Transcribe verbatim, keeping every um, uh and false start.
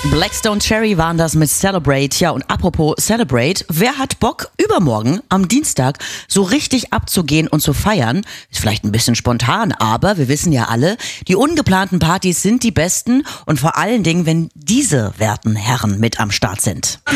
Blackstone Cherry waren das mit Celebrate. Ja, und apropos Celebrate, wer hat Bock, übermorgen am Dienstag so richtig abzugehen und zu feiern? Ist vielleicht ein bisschen spontan, aber wir wissen ja alle, die ungeplanten Partys sind die besten und vor allen Dingen, wenn diese werten Herren mit am Start sind.